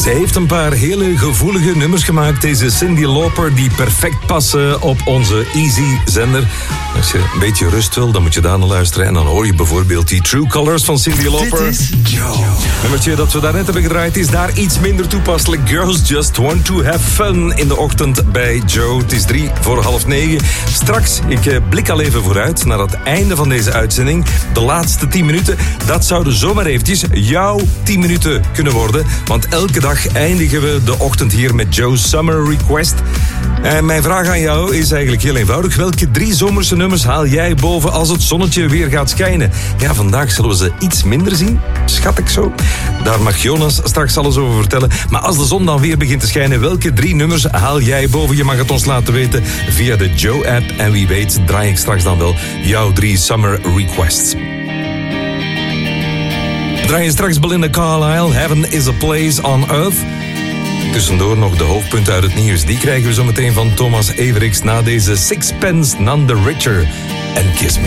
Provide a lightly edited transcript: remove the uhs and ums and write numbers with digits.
Zij heeft een paar hele gevoelige nummers gemaakt. Deze Cyndi Lauper, die perfect passen op onze Easy-zender. Als je een beetje rust wil, dan moet je daar naar luisteren. En dan hoor je bijvoorbeeld die True Colors van Cyndi Lauper. Dit is Joe. Nummertje dat we daarnet hebben gedraaid is daar iets minder toepasselijk. Girls Just Want To Have Fun in de ochtend bij Joe. Het is 8:45. Straks, ik blik al even vooruit naar het einde van deze uitzending. De laatste 10 minuten, dat zouden zomaar eventjes jouw 10 minuten kunnen worden. Want elke dag eindigen we de ochtend hier met Joe's Summer Request. En mijn vraag aan jou is eigenlijk heel eenvoudig. Welke 3 zomerse nummers haal jij boven als het zonnetje weer gaat schijnen? Ja, vandaag zullen we ze iets minder zien, schat ik zo. Daar mag Jonas straks alles over vertellen. Maar als de zon dan weer begint te schijnen, welke 3 nummers haal jij boven? Je mag het ons laten weten via de Joe-app. En wie weet draai ik straks dan wel jouw 3 Summer Requests. We draaien straks Belinda Carlisle, Heaven is a Place on Earth. Tussendoor nog de hoofdpunten uit het nieuws. Die krijgen we zo meteen van Thomas Everix na deze Sixpence None the Richer en Kiss Me.